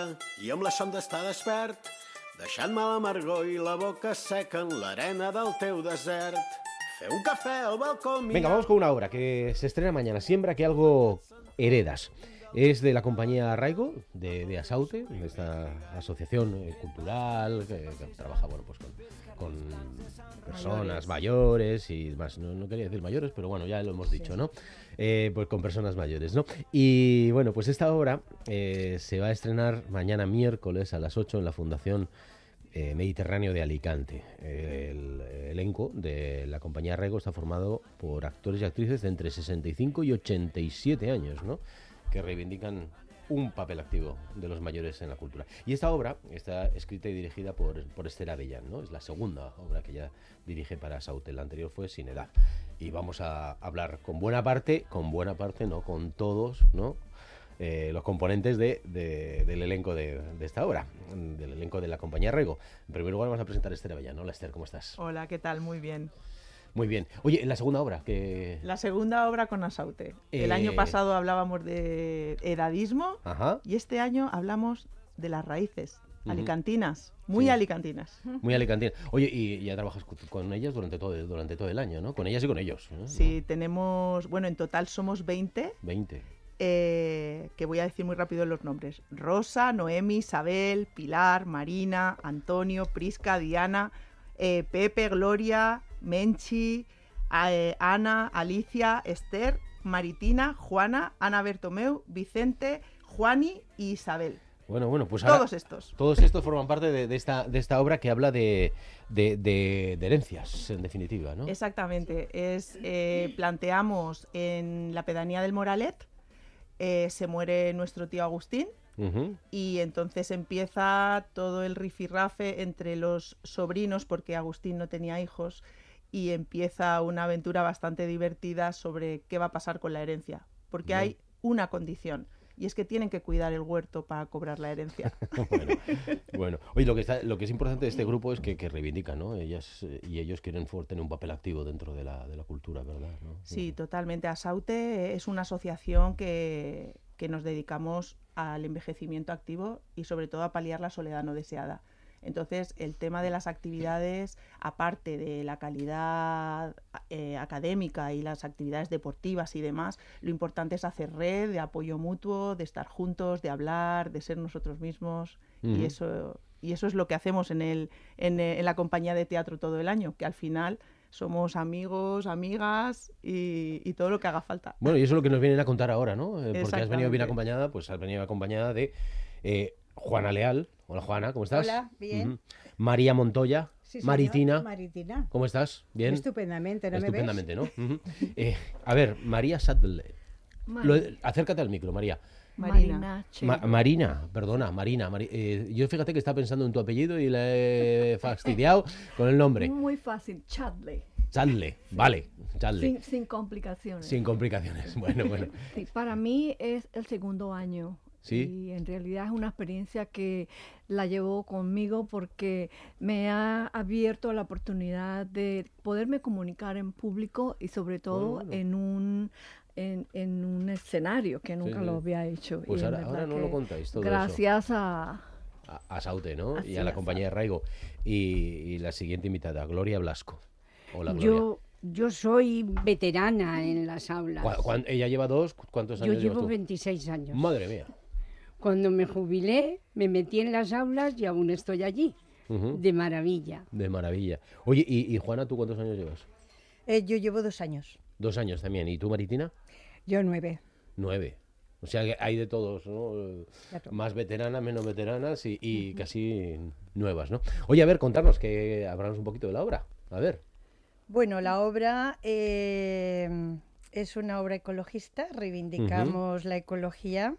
i amb la son d'estar despert, deixant-me l'amargor i la boca seca en l'arena del teu desert. Fer un café al balcó... Venga, vamos con una obra que se estrena mañana, Siembra que algo heredas. Es de la compañía Arraigo, de Asaute, de esta asociación cultural que trabaja pues con personas mayores y demás. No quería decir mayores, pero bueno, ya lo hemos dicho, ¿no? Pues con personas mayores, ¿no? Y bueno, pues esta obra se va a estrenar mañana miércoles a las 8 en la Fundación Mediterráneo de Alicante. El elenco de la compañía Arraigo está formado por actores y actrices de entre 65 y 87 años, ¿no? Que reivindican un papel activo de los mayores en la cultura. Y esta obra está escrita y dirigida por Esther Avellán, ¿no? Es la segunda obra que ella dirige para Saute. La anterior fue Sin Edad. Y vamos a hablar con buena parte, no, con todos, ¿no? Los componentes del elenco de esta obra, del elenco de la compañía Arraigo. En primer lugar vamos a presentar a Esther Avellán. Hola, Esther, ¿cómo estás? Hola, ¿qué tal? Muy bien. Muy bien. Oye, la segunda obra que... La segunda obra con Asaute. El año pasado hablábamos de edadismo. Ajá. Y este año hablamos de las raíces alicantinas, muy alicantinas. Muy alicantinas. Oye, y ya trabajas con ellas durante todo el año, ¿no? Con ellas y con ellos, ¿no? Sí, tenemos, bueno, en total somos 20. 20. Que voy a decir muy rápido los nombres. Rosa, Noemi, Isabel, Pilar, Marina, Antonio, Prisca, Diana, Pepe, Gloria, Menchi, Ana, Alicia, Esther, Maritina, Juana, Ana Bertomeu, Vicente, Juani y Isabel. Bueno, pues ahora, todos estos forman parte de esta obra que habla de herencias, en definitiva, ¿no? Exactamente. Planteamos en la pedanía del Moralet, se muere nuestro tío Agustín. Y entonces empieza todo el rifirrafe entre los sobrinos, porque Agustín no tenía hijos, y empieza una aventura bastante divertida sobre qué va a pasar con la herencia, porque hay una condición, y es que tienen que cuidar el huerto para cobrar la herencia. Bueno. Oye, lo que es importante de este grupo es que reivindican, ¿no? Ellas y ellos quieren tener un papel activo dentro de la cultura, ¿verdad? ¿No? Sí, totalmente. Asaute es una asociación que nos dedicamos al envejecimiento activo y sobre todo a paliar la soledad no deseada. Entonces, el tema de las actividades, aparte de la calidad académica y las actividades deportivas y demás, lo importante es hacer red, de apoyo mutuo, de estar juntos, de hablar, de ser nosotros mismos. Y eso es lo que hacemos en la compañía de teatro todo el año, que al final somos amigos, amigas y todo lo que haga falta. Bueno, y eso es lo que nos vienen a contar ahora, ¿no? Porque has venido bien acompañada, de Juana Leal. Hola, Juana, ¿cómo estás? Hola, bien. María Montoya. Sí, Maritina. ¿Cómo estás? ¿Bien? Estupendamente, ¿no Estupendamente, me ves? ¿no? A ver, María Sadle. Acércate al micro, María. Marina. Marina. Yo fíjate que estaba pensando en tu apellido y le he fastidiado con el nombre. Muy fácil, Chadley. Chadle, vale, Chadle. Sin complicaciones. Sin complicaciones, bueno. Sí, para mí es el segundo año. ¿Sí? Y en realidad es una experiencia que la llevo conmigo porque me ha abierto la oportunidad de poderme comunicar en público y sobre todo en un escenario que nunca lo había hecho. Pues y ahora no lo contáis todo gracias eso. A Saute, ¿no? Así y a la compañía de Arraigo. Y la siguiente invitada, Gloria Blasco. Hola, Gloria. Yo soy veterana en las aulas. Ella lleva ¿cuántos años Yo llevo llevas tú? 26 años. Madre mía. Cuando me jubilé, me metí en las aulas y aún estoy allí. De maravilla. De maravilla. Oye, y Juana, ¿tú cuántos años llevas? Yo llevo 2 años. 2 años también. ¿Y tú, Maritina? Yo 9. 9. O sea que hay de todos, ¿no? Claro. Más veteranas, menos veteranas y casi nuevas, ¿no? Oye, a ver, contarnos, que hablamos un poquito de la obra. A ver. Bueno, la obra es una obra ecologista, reivindicamos la ecología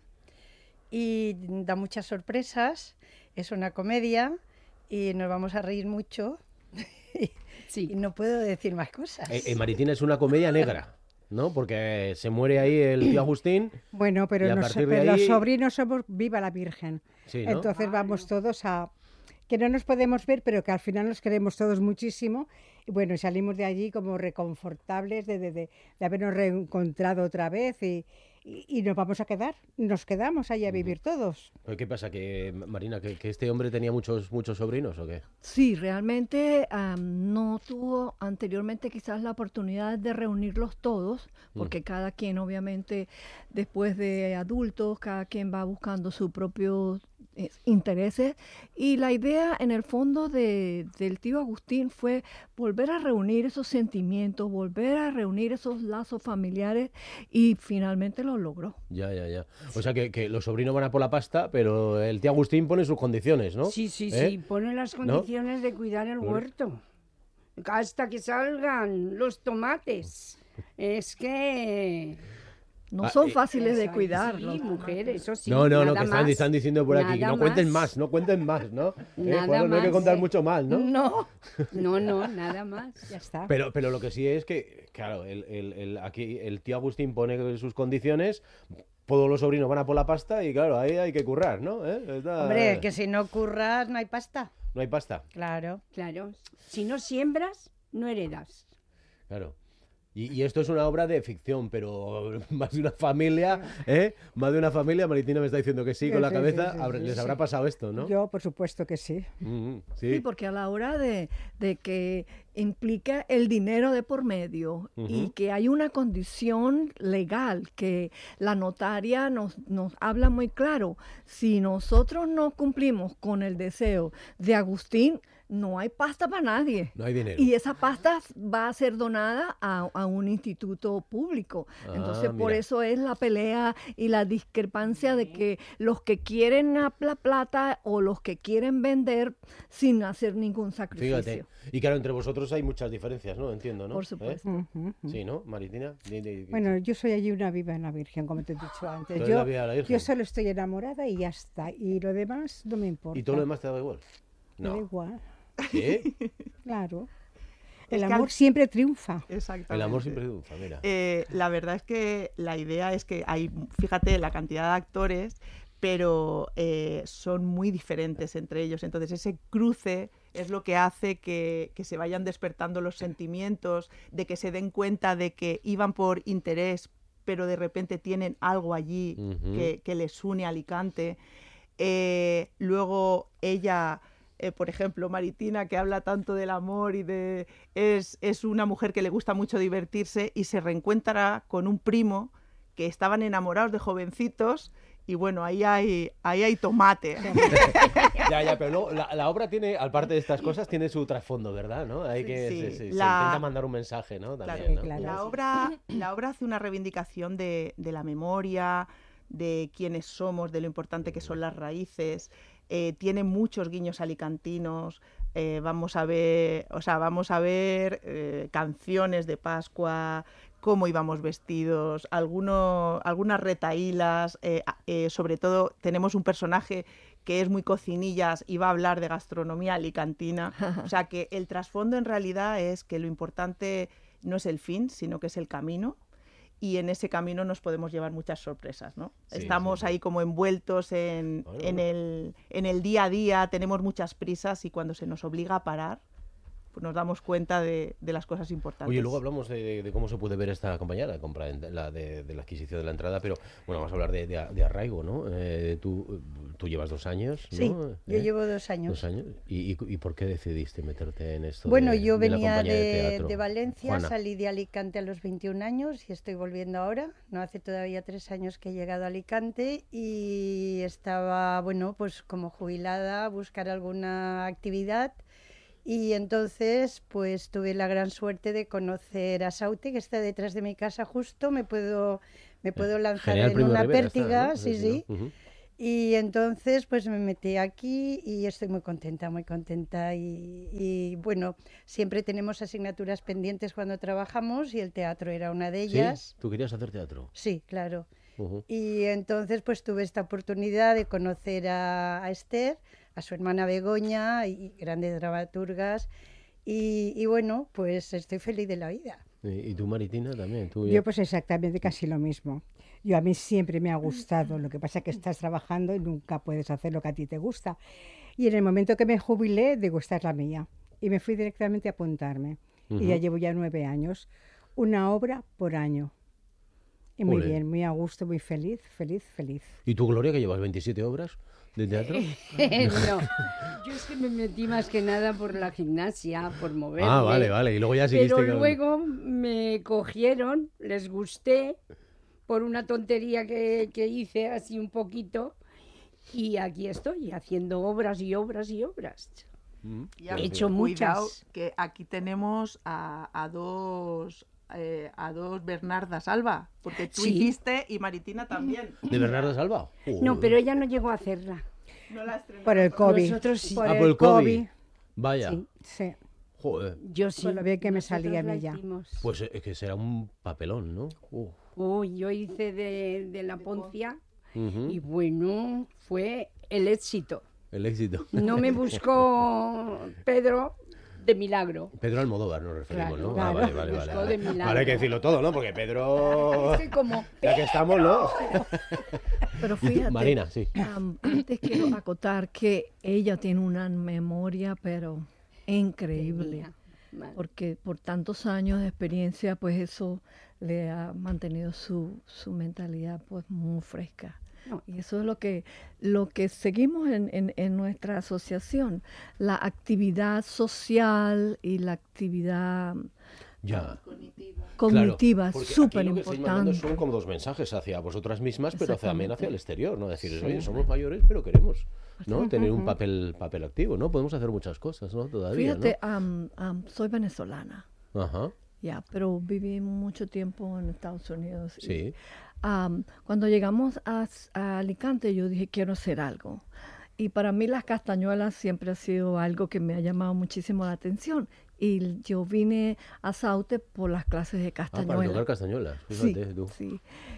y da muchas sorpresas, es una comedia y nos vamos a reír mucho. Sí. Y no puedo decir más cosas. Maritina es una comedia negra, ¿no? Porque se muere ahí el tío Agustín. Bueno, pero los sobrinos somos Viva la Virgen. Sí, ¿no? Entonces vamos todos a... Que no nos podemos ver, pero que al final nos queremos todos muchísimo. Y bueno, salimos de allí como reconfortables de habernos reencontrado otra vez. y nos vamos a quedar, nos quedamos allá a vivir todos. ¿Pero qué pasa? Marina, que este hombre tenía muchos sobrinos o qué? Sí, realmente no tuvo anteriormente quizás la oportunidad de reunirlos todos, porque cada quien obviamente después de adultos, cada quien va buscando sus propios intereses, y la idea en el fondo del tío Agustín fue volver a reunir esos sentimientos, volver a reunir esos lazos familiares, y finalmente lo logró. Ya. O sea que los sobrinos van a por la pasta, pero el tío Agustín pone sus condiciones, ¿no? Sí, ¿Eh? sí, pone las condiciones de cuidar el huerto. Hasta que salgan los tomates. Es que... No son fáciles de Eso, cuidar. sí, mujeres, eso sí. No, nada que más. están diciendo por aquí, que no cuenten más, no cuenten más, ¿no? Juan, no hay que contar mucho más, ¿no? No, nada más. Ya está. Pero lo que sí es que, claro, aquí el tío Agustín pone sus condiciones, todos los sobrinos van a por la pasta y claro, ahí hay que currar, ¿no? Hombre, que si no curras no hay pasta. No hay pasta. Claro. Claro. Si no siembras, no heredas. Claro. Y esto es una obra de ficción, pero más de una familia, ¿eh? Más de una familia, Maritina me está diciendo que sí, con la cabeza, les habrá pasado esto, ¿no? Yo, por supuesto que sí. Sí, porque a la hora de que implica el dinero de por medio y que hay una condición legal que la notaria nos habla muy claro, si nosotros no cumplimos con el deseo de Agustín, no hay pasta para nadie. No hay dinero. Y esa pasta va a ser donada a un instituto público. Entonces, por mira. eso es la pelea y la discrepancia de que los que quieren la plata o los que quieren vender sin hacer ningún sacrificio. Fíjate. Y claro, entre vosotros hay muchas diferencias, ¿no? Entiendo, ¿no? Por supuesto. Sí, ¿no? Maritina. Bueno, yo soy allí una viva en la Virgen, como te he dicho antes. Tú eres la viva de la Virgen. Yo solo estoy enamorada y ya está. Y lo demás no me importa. ¿Y todo lo demás te da igual? Me da No. igual. ¿Qué? Claro. Es El que amor siempre triunfa. Exactamente. El amor siempre triunfa, mira. La verdad es que la idea es que hay, fíjate, la cantidad de actores, pero son muy diferentes entre ellos. Entonces ese cruce es lo que hace que se vayan despertando los sentimientos, de que se den cuenta de que iban por interés, pero de repente tienen algo allí que les une a Alicante. Luego ella... por ejemplo, Maritina, que habla tanto del amor y es una mujer que le gusta mucho divertirse y se reencuentra con un primo que estaban enamorados de jovencitos y bueno, ahí hay tomate. Ya, pero luego la obra tiene, aparte de estas cosas, tiene su trasfondo, ¿verdad? ¿No? Hay que se intenta mandar un mensaje, ¿no? También, claro, ¿no? Claro. La obra hace una reivindicación de la memoria, de quiénes somos, de lo importante que son las raíces. Tiene muchos guiños alicantinos, vamos a ver canciones de Pascua, cómo íbamos vestidos, algunas retahílas, sobre todo tenemos un personaje que es muy cocinillas y va a hablar de gastronomía alicantina, o sea que el trasfondo en realidad es que lo importante no es el fin, sino que es el camino. Y en ese camino nos podemos llevar muchas sorpresas, ¿no? Sí, Estamos ahí como envueltos en el día a día, tenemos muchas prisas y cuando se nos obliga a parar, pues nos damos cuenta de las cosas importantes. Oye, luego hablamos de cómo se puede ver esta compañía, la compra, de la adquisición de la entrada, pero bueno, vamos a hablar de arraigo, ¿no? Tú llevas 2 años, ¿no? Sí, yo llevo 2 años. 2 años. ¿Y por qué decidiste meterte en esto? Bueno, yo de la venía compañía teatro? de Valencia, Juana. salí de Alicante a los 21 años y estoy volviendo ahora. No hace todavía 3 años que he llegado a Alicante y estaba, bueno, pues como jubilada, a buscar alguna actividad. Y entonces, pues tuve la gran suerte de conocer a Saute, que está detrás de mi casa justo. Me puedo lanzar General en Primo de una Rivera pértiga, está, ¿no? sí. Uh-huh. Y entonces, pues me metí aquí y estoy muy contenta, muy contenta. Y bueno, siempre tenemos asignaturas pendientes cuando trabajamos y el teatro era una de ellas. ¿Sí? ¿Tú querías hacer teatro? Sí, claro. Uh-huh. Y entonces, pues tuve esta oportunidad de conocer a Esther, a su hermana Begoña y grandes dramaturgas. Y bueno, pues estoy feliz de la vida. ¿Y tú, Maritina, también? Yo pues exactamente casi lo mismo. A mí siempre me ha gustado, lo que pasa es que estás trabajando y nunca puedes hacer lo que a ti te gusta. Y en el momento que me jubilé, digo, esta es la mía. Y me fui directamente a apuntarme. Y ya llevo 9 años. Una obra por año. Y muy Ole. bien, muy a gusto, muy feliz, feliz, feliz. ¿Y tú, Gloria, que llevas 27 obras de teatro? No, yo es que me metí más que nada por la gimnasia, por moverme. Ah, vale. Y luego ya seguiste Pero con- luego me cogieron, les gusté por una tontería que hice así un poquito y aquí estoy haciendo obras y obras y obras. Ya, He hecho cuidado, muchas. que aquí tenemos a dos Bernardas Alba, porque tú Sí. hiciste y Maritina también. ¿De Bernardo Salva? No, pero ella no llegó a hacerla. No la estrenaste. Por el COVID. Nosotros sí. Por Ah, el por el COVID. COVID. Vaya. Sí. Sí. Joder. Yo sí. Por lo bien que me Nosotros salía a la mí ya. hicimos. Pues es que será un papelón, ¿no? Uy, yo hice de la Poncia Ujú. y bueno, fue el éxito. El éxito. No me buscó Pedro de milagro. Pedro Almodóvar nos referimos, Claro, ¿no? claro. Ah, vale. Buscó de milagro. Vale, hay que decirlo todo, ¿no? Porque Pedro... Es que como Ya que estamos, ¿no? Pero Y tú, fíjate, Marina, sí. antes quiero acotar que ella tiene una memoria, pero increíble. Porque por tantos años de experiencia, pues eso le ha mantenido su mentalidad pues muy fresca. No. Y eso es lo que seguimos en nuestra asociación, la actividad social y la actividad Ya. cognitiva, porque aquí súper lo que estáis mandando importante. son como dos mensajes hacia vosotras mismas, pero también Exactamente. hacia el exterior, ¿no? Decir, Sí. oye, somos mayores, pero queremos, ¿no? Tener un papel activo, ¿no? Podemos hacer muchas cosas, ¿no? Todavía, Fíjate, soy venezolana. ¿no? Ajá, Ya, pero viví mucho tiempo en Estados Unidos. y, sí. cuando llegamos a Alicante, yo dije, quiero hacer algo. Y para mí las castañuelas siempre ha sido algo que me ha llamado muchísimo la atención. Y yo vine a Saute por las clases de Para castañuela. tocar castañuelas, Sí, fíjate tú. sí.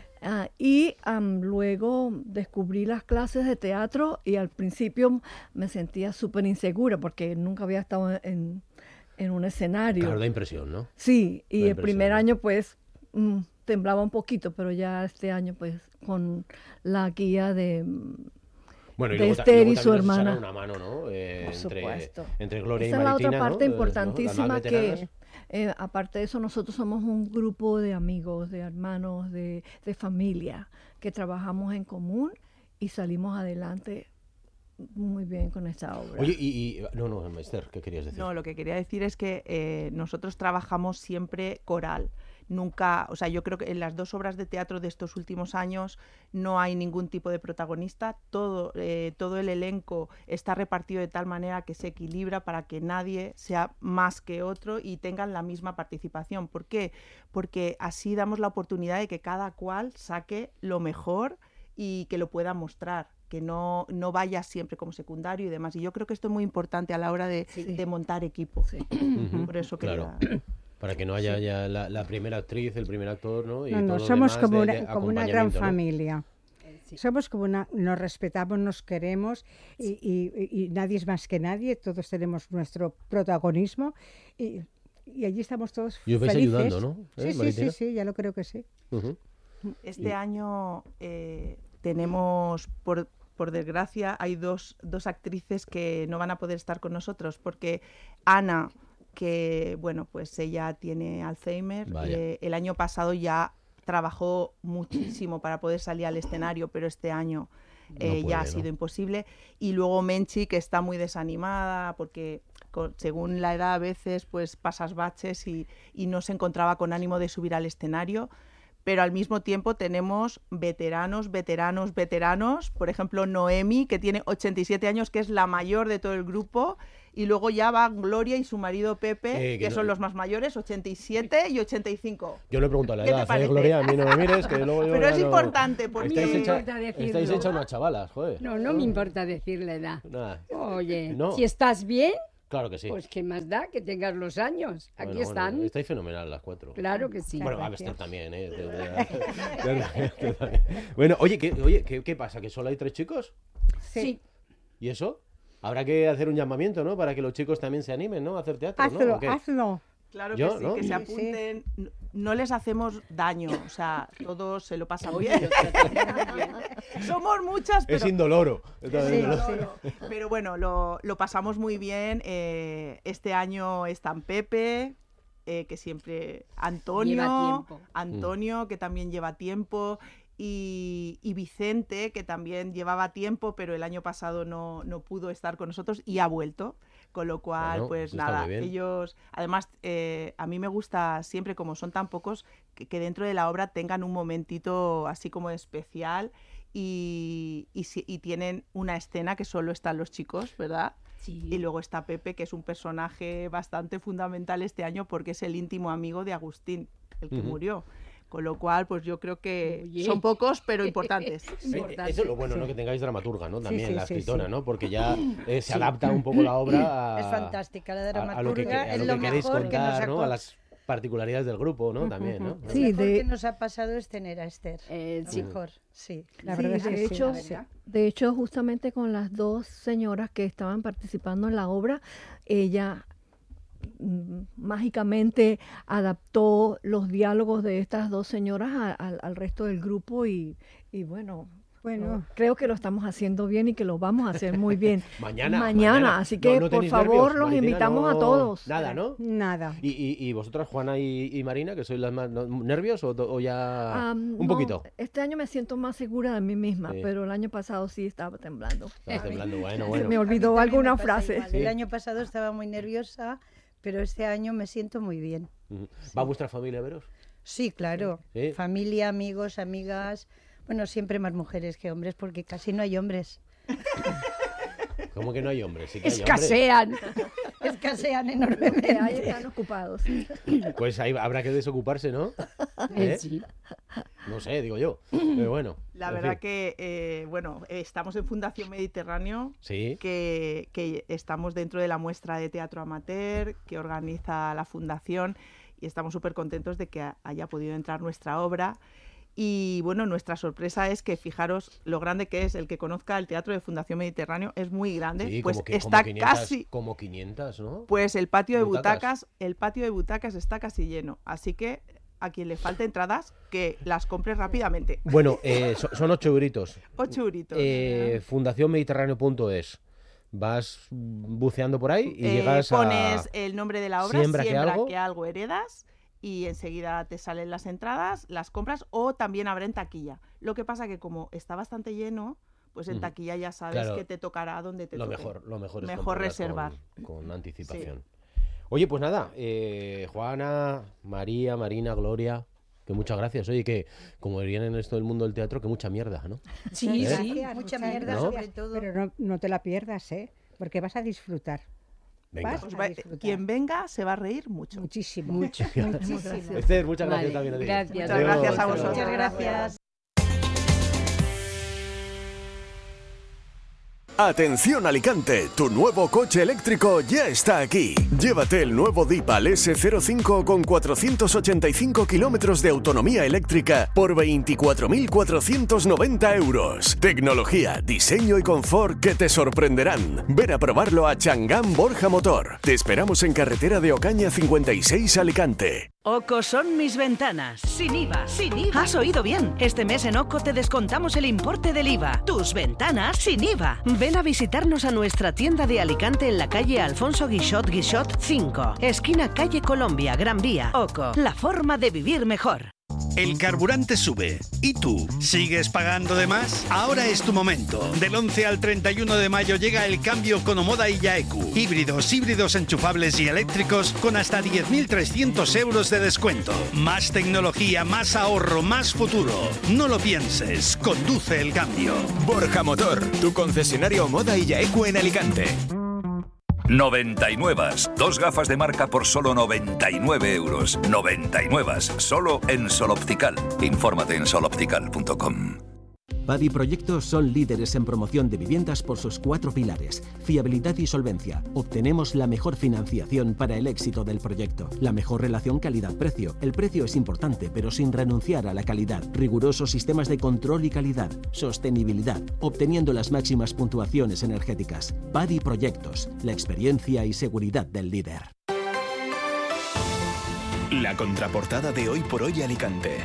Y luego descubrí las clases de teatro y al principio me sentía súper insegura porque nunca había estado en un escenario. Claro, da impresión, ¿no? Sí, y Da el primer impresión, ¿no? año pues temblaba un poquito, pero ya este año pues con la guía de... Bueno, y de luego, Esther luego y su también nos hermana. echarán una mano, ¿no? Entre, supuesto. entre Gloria Esa y es la Maritina, otra parte ¿no? Las más importantísima veteranas. que, aparte de eso, nosotros somos un grupo de amigos, de hermanos, de familia, que trabajamos en común y salimos adelante muy bien con esta obra. Oye, no, Esther, ¿qué querías decir? No, lo que quería decir es que nosotros trabajamos siempre coral. Nunca, o sea, yo creo que en las dos obras de teatro de estos últimos años no hay ningún tipo de protagonista. Todo el elenco está repartido de tal manera que se equilibra para que nadie sea más que otro y tengan la misma participación. ¿Por qué? Porque así damos la oportunidad de que cada cual saque lo mejor y que lo pueda mostrar, que no vaya siempre como secundario y demás. Y yo creo que esto es muy importante a la hora de montar equipo. Sí. Ujú, Por eso claro. quería... Para que no haya ya la primera actriz, el primer actor, ¿no? Y todo No, lo somos demás como de como una gran acompañamiento, ¿no? familia. Sí. Somos como nos respetamos, nos queremos y nadie es más que nadie, todos tenemos nuestro protagonismo y allí estamos todos Y os vais felices. ayudando, ¿no? Maritina? Ya lo creo que sí. Ujú. Este año tenemos, por desgracia, hay dos actrices que no van a poder estar con nosotros, porque Ana, que bueno, pues ella tiene Alzheimer, Vaya. el año pasado ya trabajó muchísimo para poder salir al escenario, pero este año puede, ya ha ¿no? sido imposible. Y luego Menchi, que está muy desanimada porque según la edad a veces pues pasas baches y no se encontraba con ánimo de subir al escenario. Pero al mismo tiempo tenemos veteranos. Por ejemplo, Noemi, que tiene 87 años, que es la mayor de todo el grupo. Y luego ya va Gloria y su marido Pepe, que son los más mayores, 87 y 85. Yo le pregunto a la ¿Qué te edad, parece? Gloria, a mí no me mires, que luego yo Pero ya es no- importante, porque... Estáis me hecha- importa decirlo. estáis hechas unas chavalas, joder. No me importa decir la edad. Nada. Oye, No. si estás bien, Claro que sí. pues qué más da que tengas los años. Aquí Bueno, están. Bueno, estáis fenomenal las cuatro. Claro que sí. Bueno, a Gracias. Esther también, ¿eh? Tú también. Bueno, oye, ¿qué pasa? ¿Que solo hay 3 chicos? Sí. ¿Y eso? Habrá que hacer un llamamiento, ¿no? Para que los chicos también se animen, ¿no? A hacer teatro, ¿no? Hazlo, ¿O qué? hazlo. Claro Yo, que sí, ¿no? que se Sí, apunten. No les hacemos daño, o sea, todos se lo pasan bien. Somos muchas, pero... Es indoloro. Pero bueno, lo pasamos muy bien. Este año están Pepe, que siempre... Lleva tiempo. Antonio, que también lleva tiempo, y Vicente, que también llevaba tiempo, pero el año pasado no pudo estar con nosotros y ha vuelto. Con lo cual, Bueno, pues eso está nada, muy bien. ellos... Además, a mí me gusta siempre, como son tan pocos, que dentro de la obra tengan un momentito así como especial y tienen una escena que solo están los chicos, ¿verdad? Sí. Y luego está Pepe, que es un personaje bastante fundamental este año porque es el íntimo amigo de Agustín, el que murió. Con lo cual, pues yo creo que Oye. son pocos, pero importantes. Importante. Eso es lo bueno, ¿no? Que tengáis dramaturga, ¿no? También sí, la sí, escritora, sí. ¿no? Porque ya se adapta un poco la obra Es fantástica la a lo que, dramaturga, a es lo lo que queréis mejor que nos contar, ¿no? ha A las particularidades del grupo, ¿no? También, ¿no? Lo Sí, mejor de- que nos ha pasado es tener a Esther. Sí. Lo mejor, sí. La Sí, verdad es de que sí, hecho, la verdad. de hecho, justamente con las dos señoras que estaban participando en la obra, ella mágicamente adaptó los diálogos de estas dos señoras al resto del grupo y bueno, Bueno, creo que lo estamos haciendo bien y que lo vamos a hacer muy bien Mañana. así que No por tenéis favor nervios, los Marinela, invitamos no- a todos. Nada, ¿no? nada. ¿Y vosotras, Juana y Marina, que sois las más nervios o ya un No, poquito? este año me siento más segura de mí misma, Sí. pero el año pasado sí estaba temblando. Estabas temblando, bueno, Se bueno. me A mí olvidó también alguna me pasa frase. igual. Sí. El año pasado estaba muy nerviosa, pero este año me siento muy bien. Ujú. ¿Va vuestra familia a veros? Sí, claro. Sí. Familia, amigos, amigas. Bueno, siempre más mujeres que hombres, porque casi no hay hombres. ¿Cómo que no hay hombres? Sí que hay hombres. Escasean. Escasean Ahí enormemente. están ocupados. Pues ahí habrá que desocuparse, ¿no? ¿Eh? Sí. No sé, digo yo. Pero bueno. La en verdad fin. que, estamos en Fundación Mediterráneo, Sí. que estamos dentro de la muestra de teatro amateur que organiza la Fundación y estamos súper contentos de que haya podido entrar nuestra obra. Y bueno, nuestra sorpresa es que fijaros lo grande que es. El que conozca el teatro de Fundación Mediterráneo es muy grande. Sí, Pues como que, está como 500, casi... como 500, ¿no? Pues el patio de Butacas. butacas está casi lleno. Así que a quien le falte entradas, que las compre rápidamente. Bueno, son 8 euritos. 8 euritos. Fundacionmediterráneo.es. Vas buceando por ahí y llegas pones a... el nombre de la obra, Siembra que algo. que algo heredas, y enseguida te salen las entradas, las compras, o también habrá en taquilla. Lo que pasa que como está bastante lleno, pues en Ujú. taquilla ya sabes Claro. que te tocará donde te Lo toque. mejor es Mejor comprarlas reservar. con anticipación. Oye, pues nada, Juana, María, Marina, Gloria, que muchas gracias. Oye, que como dirían en esto del mundo del teatro, que mucha mierda, ¿no? Sí, ¿Eh? sí. Mucha Muchas mierda ¿No? sobre todo. Pero no te la pierdas, ¿eh? Porque vas a disfrutar. Venga. Vas Pues a va- disfrutar. quien venga se va a reír mucho. Muchísimo. Muchas gracias. Esther, muchas gracias Vale, también a ti. gracias. Muchas gracias a Adiós. vosotros. Muchas gracias. Atención Alicante, tu nuevo coche eléctrico ya está aquí. Llévate el nuevo Deepal S05 con 485 kilómetros de autonomía eléctrica por 24.490 euros. Tecnología, diseño y confort que te sorprenderán. Ven a probarlo a Changán Borja Motor. Te esperamos en carretera de Ocaña 56 Alicante. OCO son mis ventanas, sin IVA. Sin IVA. Has oído bien. Este mes en OCO te descontamos el importe del IVA. Tus ventanas sin IVA. Ven a visitarnos a nuestra tienda de Alicante en la calle Alfonso Guixot 5, esquina calle Colombia, Gran Vía. OCO, la forma de vivir mejor. El carburante sube. ¿Y tú? ¿Sigues pagando de más? Ahora es tu momento. Del 11 al 31 de mayo llega el cambio con Omoda y Yaeku. Híbridos enchufables y eléctricos con hasta 10.300 euros de descuento. Más tecnología, más ahorro, más futuro. No lo pienses. Conduce el cambio. Borja Motor, tu concesionario Omoda y Yaeku en Alicante. 99. Dos gafas de marca por solo 99 euros. 99. Solo en Sol Optical. Infórmate en soloptical.com. Padi Proyectos son líderes en promoción de viviendas por sus 4 pilares: fiabilidad y solvencia. Obtenemos la mejor financiación para el éxito del proyecto. La mejor relación calidad-precio. El precio es importante, pero sin renunciar a la calidad. Rigurosos sistemas de control y calidad. Sostenibilidad, obteniendo las máximas puntuaciones energéticas. Padi Proyectos, la experiencia y seguridad del líder. La contraportada de Hoy por Hoy Alicante.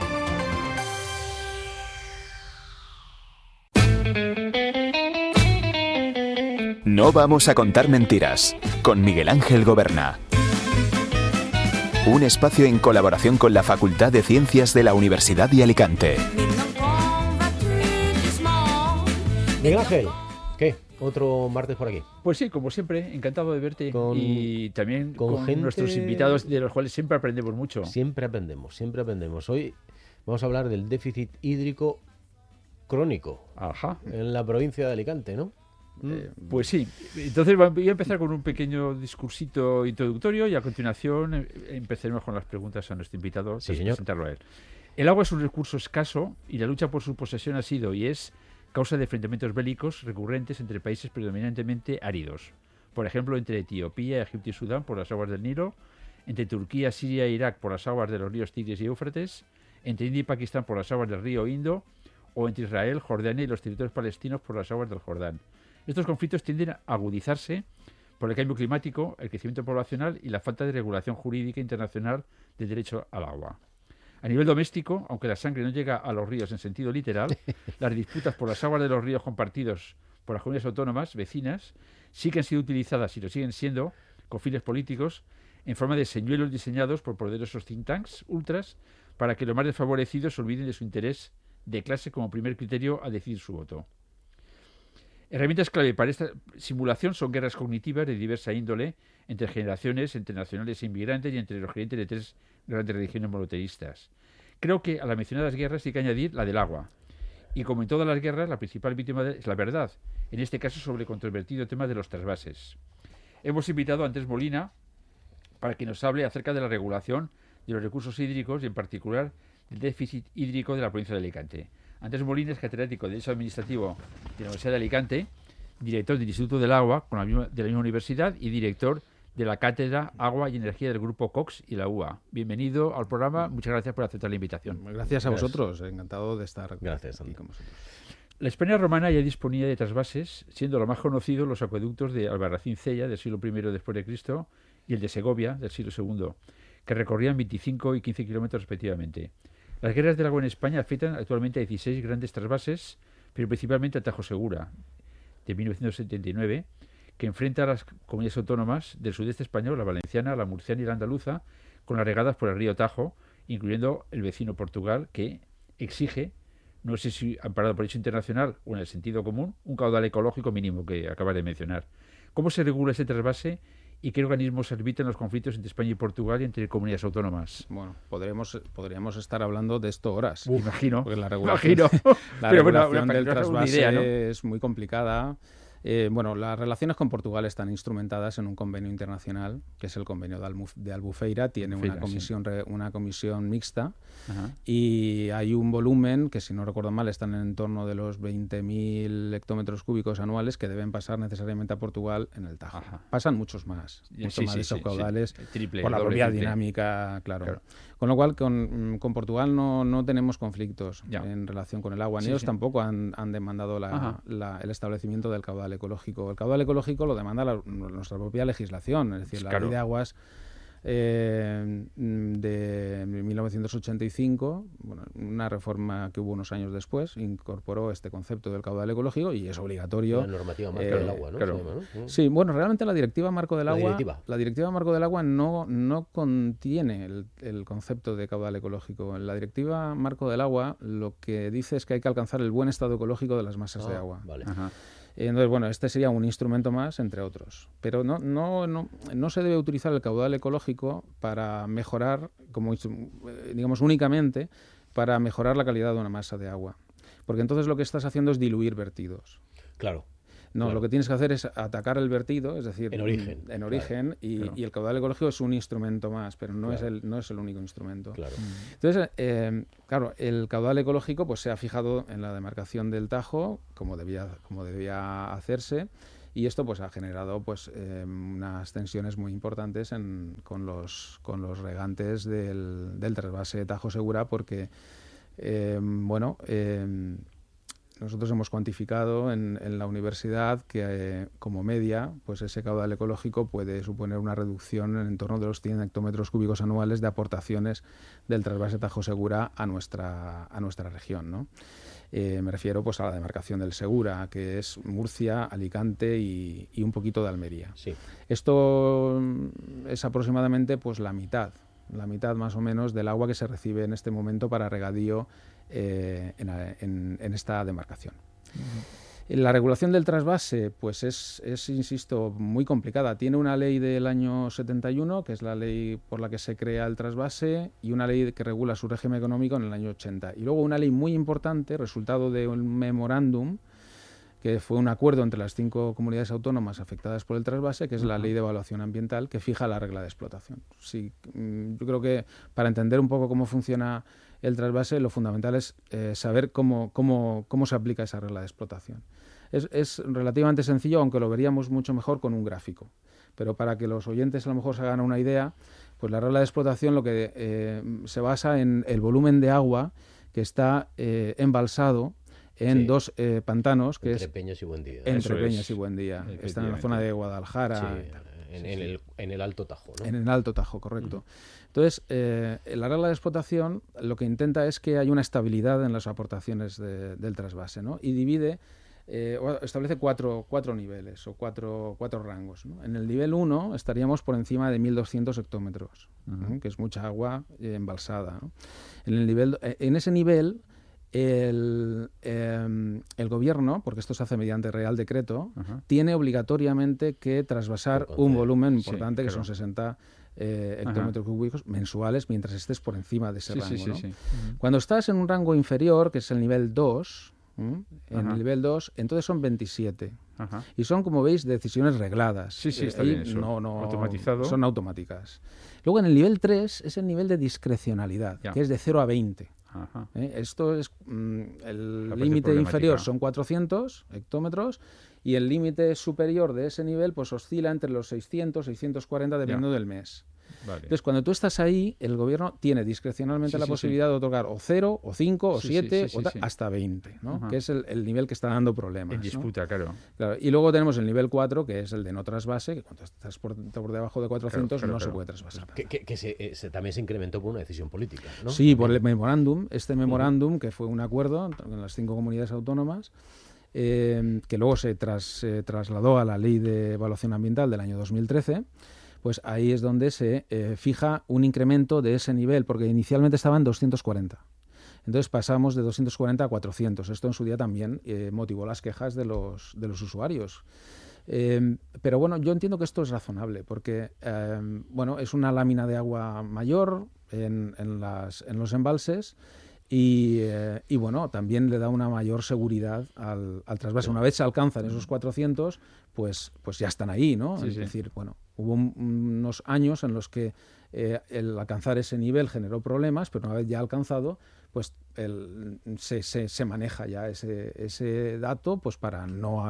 No vamos a contar mentiras, con Miguel Ángel Goberna. un espacio en colaboración con la Facultad de Ciencias de la Universidad de Alicante. Miguel Ángel, ¿qué? ¿Otro martes por aquí? Pues sí, como siempre, encantado de verte y también con gente... nuestros invitados, de los cuales siempre aprendemos mucho. Siempre aprendemos. Hoy vamos a hablar del déficit hídrico crónico. Ajá. En la provincia de Alicante, ¿no? Pues sí. Entonces voy a empezar con un pequeño discursito introductorio y a continuación empezaremos con las preguntas a nuestro invitado. Sí, señor. Presentarlo a él. El agua es un recurso escaso y la lucha por su posesión ha sido y es causa de enfrentamientos bélicos recurrentes entre países predominantemente áridos. Por ejemplo, entre Etiopía, Egipto y Sudán por las aguas del Nilo, entre Turquía, Siria e Irak por las aguas de los ríos Tigris y Éufrates, entre India y Pakistán por las aguas del río Indo, o entre Israel, Jordania y los territorios palestinos por las aguas del Jordán. Estos conflictos tienden a agudizarse por el cambio climático, el crecimiento poblacional y la falta de regulación jurídica internacional del derecho al agua. A nivel doméstico, aunque la sangre no llega a los ríos en sentido literal, las disputas por las aguas de los ríos compartidos por las comunidades autónomas vecinas sí que han sido utilizadas y lo siguen siendo con fines políticos en forma de señuelos diseñados por poderosos think tanks ultras para que los más desfavorecidos se olviden de su interés de clase como primer criterio a decidir su voto. Herramientas clave para esta simulación son guerras cognitivas de diversa índole entre generaciones, entre nacionales e inmigrantes y entre los creyentes de tres grandes religiones monoteístas. Creo que a las mencionadas guerras hay que añadir la del agua. Y como en todas las guerras, la principal víctima es la verdad, en este caso sobre el controvertido tema de los trasvases. Hemos invitado a Andrés Molina para que nos hable acerca de la regulación de los recursos hídricos y en particular del déficit hídrico de la provincia de Alicante. Andrés Molina es catedrático de Derecho Administrativo de la Universidad de Alicante, director del Instituto del Agua de la misma universidad y director de la Cátedra Agua y Energía del Grupo Cox y la UA. Bienvenido al programa, muchas gracias por aceptar la invitación. Gracias a vosotros, encantado de estar aquí con vosotros. La España romana ya disponía de trasvases, siendo lo más conocido los acueductos de Albarracín-Cella del siglo I después de Cristo y el de Segovia del siglo II, que recorrían 25 y 15 kilómetros respectivamente. Las guerras del agua en España afectan actualmente a 16 grandes trasvases, pero principalmente a Tajo Segura, de 1979, que enfrenta a las comunidades autónomas del sudeste español, la valenciana, la murciana y la andaluza, con las regadas por el río Tajo, incluyendo el vecino Portugal, que exige, no sé si amparado por derecho internacional o en el sentido común, un caudal ecológico mínimo que acabas de mencionar. ¿Cómo se regula ese trasvase y qué organismos arbitran los conflictos entre España y Portugal y entre comunidades autónomas? Bueno, podríamos estar hablando de esto horas. Imagino. Porque la regulación, del trasvase es muy complicada. Las relaciones con Portugal están instrumentadas en un convenio internacional, que es el convenio de Albufeira. Tiene una comisión mixta. Ajá. Y hay un volumen que, si no recuerdo mal, están en torno de los 20.000 hectómetros cúbicos anuales que deben pasar necesariamente a Portugal en el Tajo. Ajá. Pasan muchos más de esos caudales por la propia dinámica, claro. Con lo cual, con Portugal no tenemos conflictos en relación con el agua. Ni ellos tampoco han demandado el establecimiento del caudal ecológico. El caudal ecológico lo demanda nuestra propia legislación, es decir, la Ley de Aguas de 1985, una reforma que hubo unos años después, incorporó este concepto del caudal ecológico y es obligatorio. La normativa marco del agua, ¿no? Claro. Sí, realmente la Directiva Marco del Agua, la Directiva Marco del Agua no contiene el concepto de caudal ecológico. En la Directiva Marco del Agua lo que dice es que hay que alcanzar el buen estado ecológico de las masas de agua. Vale. Ajá. Entonces, este sería un instrumento más, entre otros. Pero no se debe utilizar el caudal ecológico para mejorar, únicamente para mejorar la calidad de una masa de agua. Porque entonces lo que estás haciendo es diluir vertidos. Claro. No, lo que tienes que hacer es atacar el vertido, es decir, en origen, y el caudal ecológico es un instrumento más, pero no es el único instrumento. Claro. Entonces, el caudal ecológico pues se ha fijado en la demarcación del Tajo, como debía hacerse, y esto pues ha generado unas tensiones muy importantes con los regantes del trasvase Tajo Segura, porque nosotros hemos cuantificado en la universidad que como media, pues ese caudal ecológico puede suponer una reducción en torno de los 100 hectómetros cúbicos anuales de aportaciones del trasvase Tajo Segura a nuestra región, ¿no? Me refiero a la demarcación del Segura, que es Murcia, Alicante y un poquito de Almería. Sí. Esto es aproximadamente la mitad más o menos del agua que se recibe en este momento para regadío en esta demarcación. La regulación del trasvase, pues es, insisto, muy complicada. Tiene una ley del año 71, que es la ley por la que se crea el trasvase, y una ley que regula su régimen económico en el año 80. Y luego una ley muy importante, resultado de un memorándum, que fue un acuerdo entre las 5 comunidades autónomas afectadas por el trasvase, que es la Ley de Evaluación Ambiental, que fija la regla de explotación. Sí, yo creo que para entender un poco cómo funciona el trasvase, lo fundamental es saber cómo se aplica esa regla de explotación. Es relativamente sencillo, aunque lo veríamos mucho mejor con un gráfico. Pero para que los oyentes a lo mejor se hagan una idea, pues la regla de explotación lo que se basa en el volumen de agua que está embalsado en 2 pantanos, que entre Peñas y Buendía. Entre Peñas y Buendía. Están en la zona de Guadalajara. Sí, en el Alto Tajo, ¿no? En el Alto Tajo, correcto. Entonces, la regla de explotación lo que intenta es que haya una estabilidad en las aportaciones del trasvase, ¿no? Y divide, establece cuatro niveles o cuatro rangos, ¿no? En el nivel 1 estaríamos por encima de 1.200 hectómetros, que es mucha agua embalsada, ¿no? En ese nivel, el gobierno, porque esto se hace mediante Real Decreto, tiene obligatoriamente que trasvasar un volumen importante, que son 60 hectómetros cúbicos mensuales, mientras estés por encima de ese rango, ¿no? Cuando estás en un rango inferior, que es el nivel 2, en el nivel 2, entonces son 27. Y son, como veis, decisiones regladas. Está bien eso. Automatizado. Son automáticas. Luego, en el nivel 3 es el nivel de discrecionalidad, que es de 0 a 20. Esto es el límite inferior son 400 hectómetros y el límite superior de ese nivel pues oscila entre los 600, 640 dependiendo del mes. Vale. Entonces, cuando tú estás ahí, el gobierno tiene discrecionalmente la posibilidad de otorgar o 0, o 5, o 7, hasta 20, ¿no? Que es el nivel que está dando problemas. En disputa, ¿no? Claro. Y luego tenemos el nivel 4, que es el de no trasvase, que cuando estás por debajo de 400 no se puede trasvasar. Que también se incrementó por una decisión política, ¿no? Sí, por el memorándum. Este memorándum, que fue un acuerdo en las 5 comunidades autónomas, que luego se trasladó a la Ley de Evaluación Ambiental del año 2013, pues ahí es donde se fija un incremento de ese nivel, porque inicialmente estaban 240. Entonces pasamos de 240 a 400. Esto en su día también motivó las quejas de los usuarios. Pero bueno, yo entiendo que esto es razonable, porque es una lámina de agua mayor en los embalses, y bueno, también le da una mayor seguridad al trasvase. Una vez se alcanzan esos 400, pues ya están ahí, ¿no? Es decir, bueno, hubo unos años en los que el alcanzar ese nivel generó problemas, pero una vez ya alcanzado, pues se maneja ya ese dato, pues para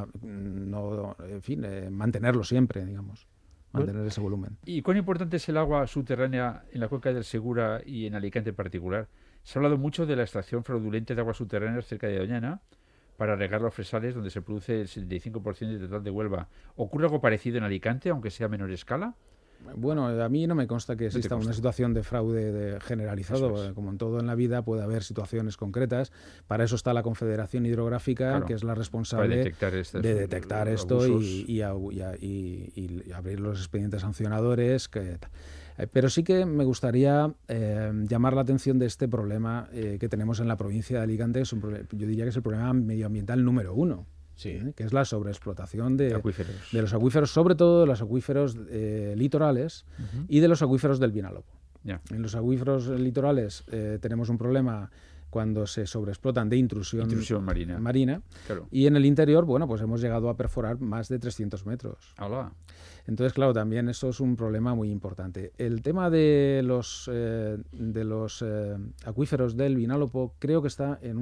mantenerlo siempre, digamos. Mantener ese volumen. ¿Y cuán importante es el agua subterránea en la cuenca del Segura y en Alicante en particular? Se ha hablado mucho de la extracción fraudulenta de aguas subterráneas cerca de Doñana para regar los fresales, donde se produce el 75% del total de Huelva. ¿Ocurre algo parecido en Alicante, aunque sea a menor escala? Bueno, a mí no me consta que exista una situación de fraude generalizado. Como en todo en la vida puede haber situaciones concretas. Para eso está la Confederación Hidrográfica, que es la responsable de detectar esto y abrir los expedientes sancionadores. Pero sí que me gustaría llamar la atención de este problema que tenemos en la provincia de Alicante. Yo diría que es el problema medioambiental número 1. Que es la sobreexplotación de los acuíferos, sobre todo de los acuíferos litorales y de los acuíferos del Vinalopó. En los acuíferos litorales tenemos un problema cuando se sobreexplotan de intrusión marina. Claro. Y en el interior, bueno, pues hemos llegado a perforar más de 300 metros. ¡Hala! Entonces, claro, también eso es un problema muy importante. El tema de los acuíferos del Vinalopó creo que está en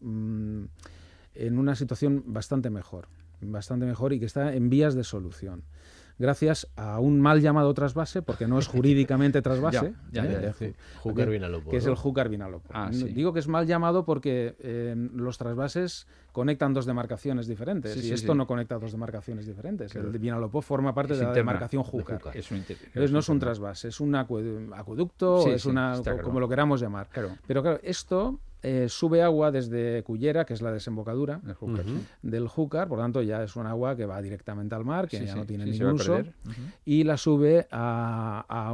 una situación bastante mejor y que está en vías de solución. Gracias a un mal llamado trasvase, porque no es jurídicamente trasvase, Júcar Vinalopó, que es el Júcar Vinalopó. Digo que es mal llamado porque los trasvases conectan 2 demarcaciones diferentes y esto no conecta 2 demarcaciones diferentes. Claro. El Vinalopó forma parte de la demarcación Júcar. Entonces no es un trasvase, es un acueducto, es como lo queramos llamar. Claro. Pero claro, esto sube agua desde Cullera, que es la desembocadura del Júcar, por lo tanto ya es un agua que va directamente al mar, que ya no tiene ningún uso, y la sube a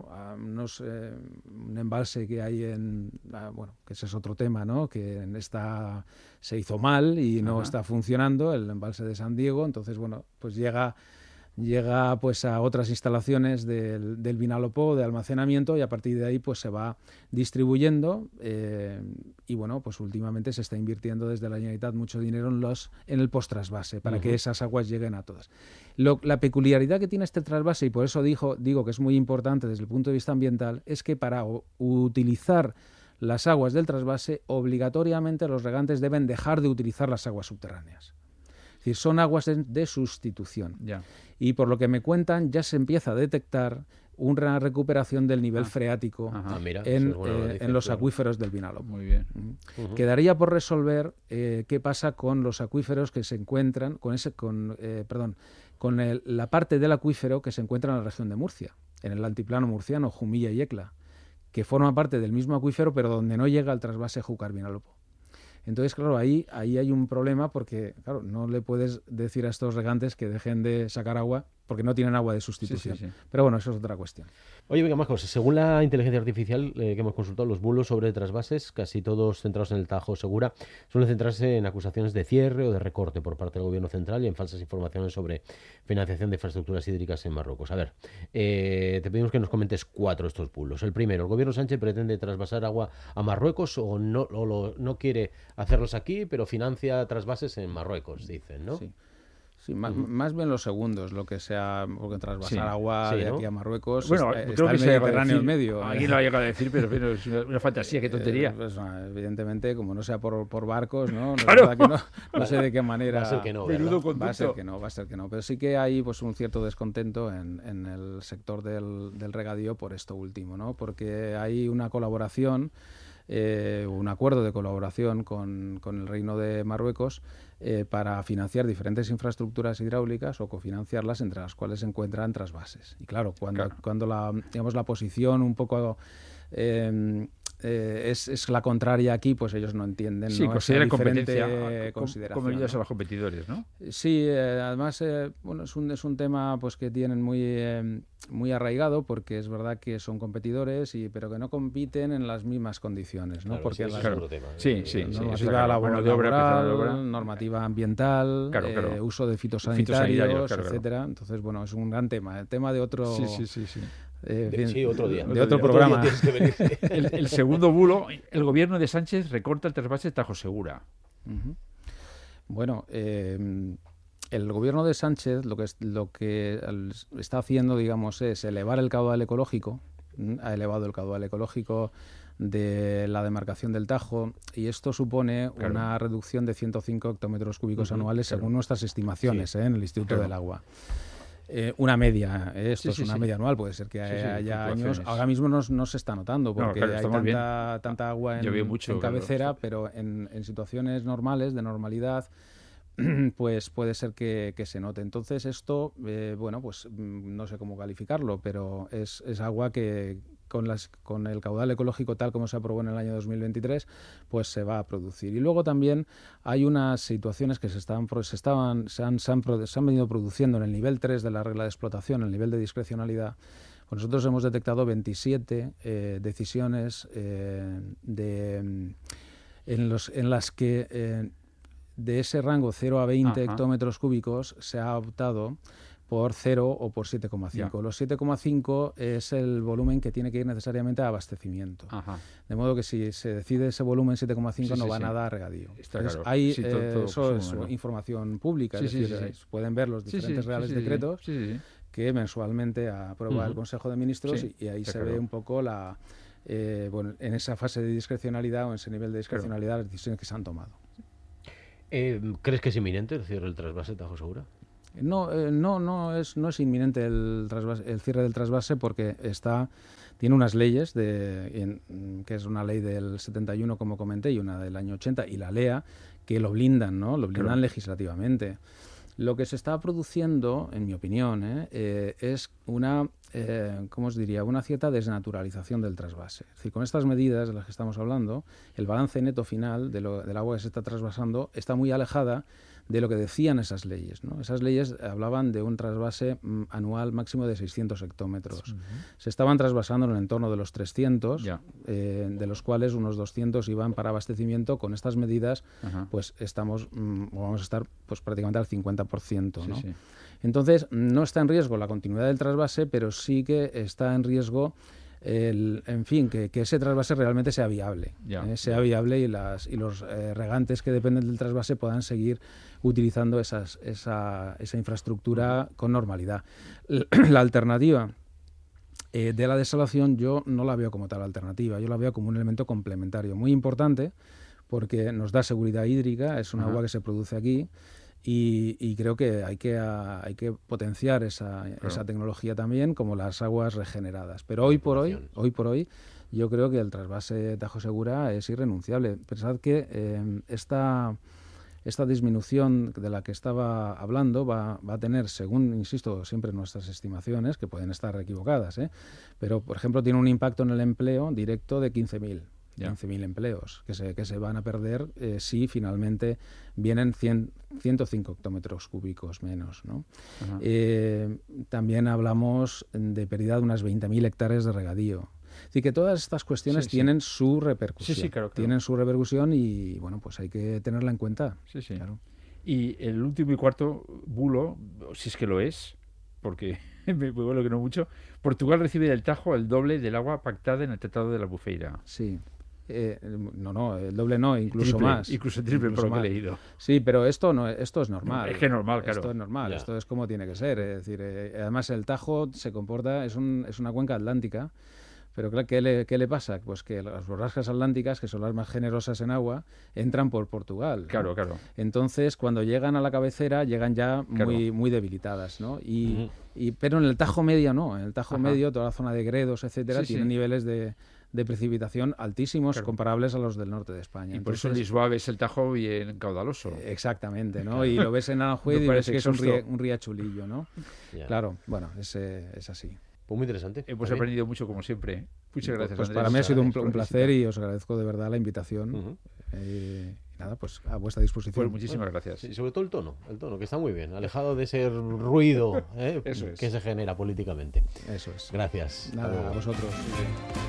un embalse que hay que ese es otro tema, ¿no? Que se hizo mal y no está funcionando, el embalse de San Diego, entonces pues llega pues a otras instalaciones del Vinalopó de almacenamiento, y a partir de ahí pues se va distribuyendo, y pues últimamente se está invirtiendo desde la Generalitat mucho dinero en el post-trasvase para que esas aguas lleguen a todas. La peculiaridad que tiene este trasvase, y por eso digo que es muy importante desde el punto de vista ambiental, es que para utilizar las aguas del trasvase, obligatoriamente los regantes deben dejar de utilizar las aguas subterráneas. Es decir, son aguas de sustitución. Ya. Y por lo que me cuentan, ya se empieza a detectar una recuperación del nivel freático en los acuíferos del Vinalopó. Muy bien. Quedaría por resolver qué pasa con los acuíferos que se encuentran, la parte del acuífero que se encuentra en la región de Murcia, en el altiplano murciano, Jumilla y Ecla, que forma parte del mismo acuífero, pero donde no llega el trasvase Júcar-Vinalopó. Entonces, claro, ahí hay un problema, porque claro, no le puedes decir a estos regantes que dejen de sacar agua porque no tienen agua de sustitución. Pero bueno, eso es otra cuestión. Oye, venga, más cosas. Según la inteligencia artificial que hemos consultado, los bulos sobre trasvases, casi todos centrados en el Tajo Segura, suelen centrarse en acusaciones de cierre o de recorte por parte del gobierno central y en falsas informaciones sobre financiación de infraestructuras hídricas en Marruecos. A ver, te pedimos que nos comentes 4 de estos bulos. El primero, ¿el gobierno Sánchez pretende trasvasar agua a Marruecos o no quiere hacerlos aquí, pero financia trasvases en Marruecos, dicen, ¿no? Sí, más bien los segundos, lo que sea, porque trasvasar agua de aquí a Marruecos, bueno, está el Mediterráneo en medio. Aquí lo ha llegado a decir, pero es una fantasía, qué tontería. Evidentemente, como no sea por barcos, ¿no? Claro. No sé de qué manera. Va a ser que no, va a ser que no. Pero sí que hay pues un cierto descontento en el sector del regadío por esto último, ¿no? Porque hay una colaboración, un acuerdo de colaboración con el Reino de Marruecos para financiar diferentes infraestructuras hidráulicas o cofinanciarlas, entre las cuales se encuentran trasvases. Y claro, cuando la posición un poco es la contraria aquí, pues ellos no entienden. Sí, ¿no? consideran competencia consideración, como ayudas a los competidores, ¿no? Sí, además es un tema pues que tienen muy arraigado, porque es verdad que son competidores, pero que no compiten en las mismas condiciones, ¿no? Claro, porque normativa laboral, normativa ambiental, uso de fitosanitarios, etcétera. Entonces, es un gran tema. El tema de otro... otro día. De otro programa. El segundo bulo, el gobierno de Sánchez recorta el trasvase Tajo Segura. Bueno, el gobierno de Sánchez lo que está haciendo, digamos, es elevar el caudal ecológico. Ha elevado el caudal ecológico de la demarcación del Tajo, y esto supone una reducción de 105 hectómetros cúbicos anuales, según nuestras estimaciones en el Instituto del Agua. Una media, esto es una media anual, puede ser que haya años. Ahora mismo no se está notando, porque hay tanta agua en cabecera, pero en situaciones normales, de normalidad, pues puede ser que se note. Entonces esto, pues no sé cómo calificarlo, pero es agua que con el caudal ecológico tal como se aprobó en el año 2023, pues se va a producir. Y luego también hay unas situaciones que se han venido produciendo en el nivel 3 de la regla de explotación, el nivel de discrecionalidad. Pues nosotros hemos detectado 27 decisiones en las que de ese rango 0 a 20 hectómetros cúbicos se ha optado por 0 o por 7,5. Los 7,5 es el volumen que tiene que ir necesariamente a abastecimiento. De modo que si se decide ese volumen 7,5 no va nada a regadío. Eso es información pública, es decir, pueden ver los diferentes reales decretos que mensualmente aprueba el Consejo de Ministros y ahí se ve un poco en esa fase de discrecionalidad o en ese nivel de discrecionalidad las decisiones que se han tomado. ¿Crees que es inminente el cierre del trasvase Tajo Segura? No es inminente el cierre del trasvase, porque tiene unas leyes, que es una ley del 71, como comenté, y una del año 80, y la LEA, que lo blindan, ¿no? Lo blindan legislativamente. Lo que se está produciendo, en mi opinión, es una, ¿cómo os diría?, una cierta desnaturalización del trasvase. Es decir, con estas medidas de las que estamos hablando, el balance neto final del agua que se está trasvasando está muy alejada de lo que decían esas leyes, ¿no? Esas leyes hablaban de un trasvase anual máximo de 600 hectómetros. Se estaban trasvasando en el entorno de los 300, de los cuales unos 200 iban para abastecimiento. Con estas medidas, pues vamos a estar pues prácticamente al 50%, ¿no? Sí. Entonces, no está en riesgo la continuidad del trasvase, pero sí que está en riesgo que ese trasvase realmente sea viable, sea viable y los regantes que dependen del trasvase puedan seguir utilizando esa infraestructura con normalidad. La alternativa de la desalación yo no la veo como tal alternativa, yo la veo como un elemento complementario muy importante porque nos da seguridad hídrica, es un agua que se produce aquí. Y creo que hay que potenciar esa tecnología también, como las aguas regeneradas. Pero hoy por hoy, yo creo que el trasvase Tajo Segura es irrenunciable. Pensad que esta disminución de la que estaba hablando va a tener, según, insisto, siempre nuestras estimaciones, que pueden estar equivocadas, pero, por ejemplo, tiene un impacto en el empleo directo de 15.000 empleos que se van a perder si finalmente vienen 105 hectómetros cúbicos menos, ¿no? También hablamos de pérdida de unas 20.000 hectáreas de regadío. Así que todas estas cuestiones tienen su repercusión. Sí, claro. Tienen su repercusión y, bueno, pues hay que tenerla en cuenta. Sí. Claro. Y el último y cuarto bulo, si es que lo es, porque me vuelo que no mucho, Portugal recibe del Tajo el doble del agua pactada en el Tratado de la Albufeira. Sí. No, el doble no, incluso triple, más. Incluso triple, por lo que he leído. Sí, pero esto es normal. Es que es normal, claro. Esto es normal, esto es como tiene que ser. Es decir, además el Tajo se comporta, es una cuenca atlántica, pero claro, ¿qué le pasa? Pues que las borrascas atlánticas, que son las más generosas en agua, entran por Portugal, ¿no? Claro. Entonces, cuando llegan a la cabecera, llegan ya muy debilitadas, ¿no? Pero en el Tajo medio no. En el Tajo medio, toda la zona de Gredos, etcétera, tiene niveles de precipitación altísimos, comparables a los del norte de España. Y por eso en Lisboa ves el Tajo bien caudaloso. Exactamente, ¿no? Y lo ves en Aranjuez y ves que es un riachulillo, ¿no? Claro, bueno, es así. Pues muy interesante. Hemos aprendido mucho, como siempre. Muchas gracias, pues Andrés. Para mí ha sido un placer y os agradezco de verdad la invitación. Nada, pues a vuestra disposición. Pues muchísimas gracias. Y sobre todo el tono, que está muy bien, alejado de ese ruido Eso es. que se genera políticamente. Eso es. Gracias. Nada, a vosotros.